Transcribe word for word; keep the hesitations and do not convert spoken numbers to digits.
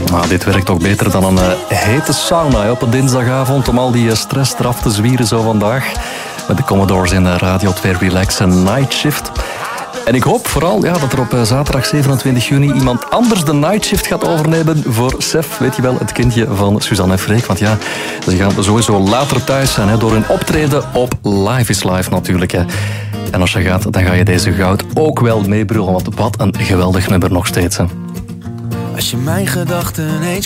Nou, dit werkt toch beter dan een uh, hete sauna hè, op een dinsdagavond om al die uh, stress eraf te zwieren zo vandaag. Met de Commodores in uh, Radio twee Relax en Night Shift. En ik hoop vooral ja, dat er op uh, zaterdag zevenentwintig juni iemand anders de Night Shift gaat overnemen voor Sef, weet je wel, het kindje van Suzanne en Freek. Want ja, ze gaan sowieso later thuis zijn hè, door hun optreden op Live is Live natuurlijk. Hè. En als je gaat, dan ga je deze goud ook wel meebrullen, want wat een geweldig nummer nog steeds. Hè. Als je mijn gedachten eens